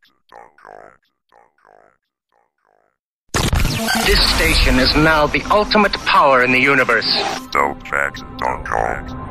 This station is now the ultimate power in the universe. Dopefacts.com.